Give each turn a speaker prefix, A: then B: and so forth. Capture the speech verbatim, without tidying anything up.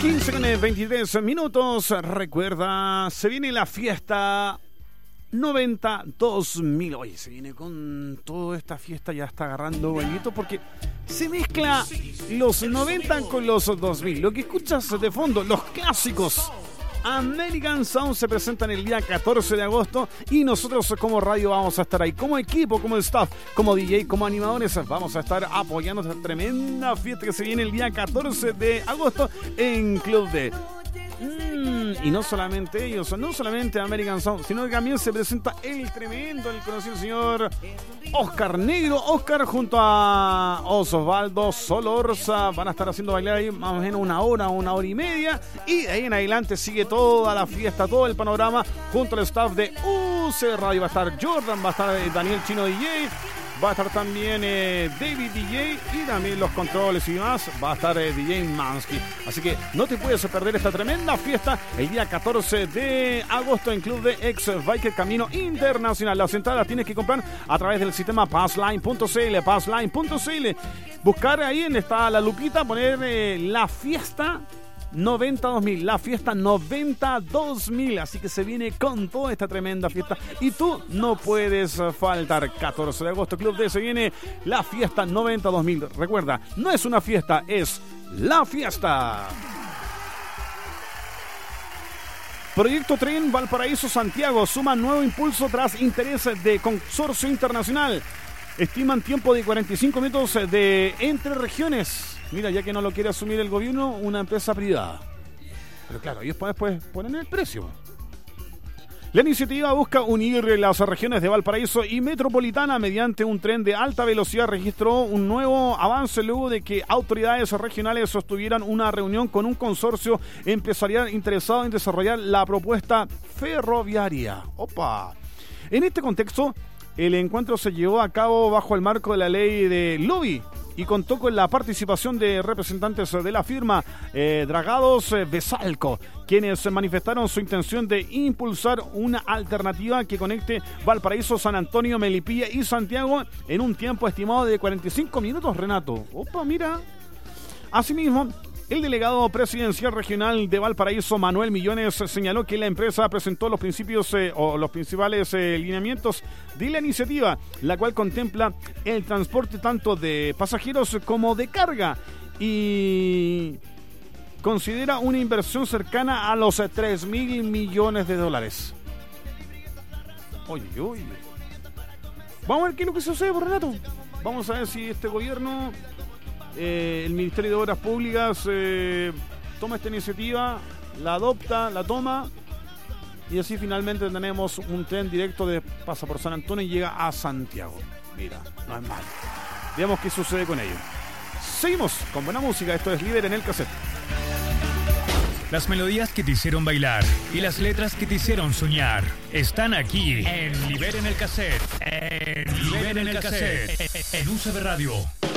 A: quince con veintitrés minutos. Recuerda, se viene la fiesta noventa dos mil. Oye, se viene con toda esta fiesta, ya está agarrando bailito porque se mezcla los noventa con los dos mil. Lo que escuchas de fondo, los clásicos American Sound se presentan el día catorce de agosto y nosotros como radio vamos a estar ahí, como equipo, como staff, como D J, como animadores, vamos a estar apoyando esta tremenda fiesta que se viene el día catorce de agosto en Club D. Mm, y no solamente ellos, no solamente American Sound, sino que también se presenta el tremendo, el conocido señor Oscar Negro. Oscar junto a Osvaldo Solorza van a estar haciendo bailar ahí más o menos una hora, una hora y media. Y de ahí en adelante sigue toda la fiesta, todo el panorama junto al staff de U C Radio. Va a estar Jordan, va a estar Daniel Chino D J, va a estar también eh, David D J y también los controles y más. Va a estar eh, D J Mansky. Así que no te puedes perder esta tremenda fiesta el día catorce de agosto en Club de Ex Biker Camino Internacional. Las entradas tienes que comprar a través del sistema passline punto c l, passline punto c l. Buscar ahí en está la lupita, poner eh, la fiesta noventa dos mil, la fiesta noventa dos mil, así que se viene con toda esta tremenda fiesta y tú no puedes faltar. Catorce de agosto, Club D, se viene la fiesta noventa dos mil. Recuerda, no es una fiesta, es la fiesta. Proyecto Tren Valparaíso Santiago suma nuevo impulso tras intereses de consorcio internacional. Estiman tiempo de cuarenta y cinco minutos de entre regiones. Mira, ya que no lo quiere asumir el gobierno, una empresa privada. Pero claro, ellos después ponen el precio. La iniciativa busca unir las regiones de Valparaíso y Metropolitana mediante un tren de alta velocidad. Registró un nuevo avance luego de que autoridades regionales sostuvieran una reunión con un consorcio empresarial interesado en desarrollar la propuesta ferroviaria. ¡Opa! En este contexto, el encuentro se llevó a cabo bajo el marco de la ley de lobby y contó con la participación de representantes de la firma eh, Dragados eh, Besalco, quienes manifestaron su intención de impulsar una alternativa que conecte Valparaíso, San Antonio, Melipilla y Santiago en un tiempo estimado de cuarenta y cinco minutos, Renato. Opa, mira. Asimismo, el delegado presidencial regional de Valparaíso, Manuel Millones, señaló que la empresa presentó los principios eh, o los principales eh, lineamientos de la iniciativa, la cual contempla el transporte tanto de pasajeros como de carga y considera una inversión cercana a los tres mil millones de dólares. Oye, oye. Vamos a ver qué es lo que sucede, por Renato. Vamos a ver si este gobierno... Eh, el Ministerio de Obras Públicas eh, toma esta iniciativa, la adopta, la toma y así finalmente tenemos un tren directo de pasa por San Antonio y llega a Santiago. Mira, no es mal. Veamos qué sucede con ello. Seguimos con buena música. Esto es Líder en el Cassette.
B: Las melodías que te hicieron bailar y las letras que te hicieron soñar están aquí en Líder en el Cassette. En Líder en el Cassette. En U C B Radio.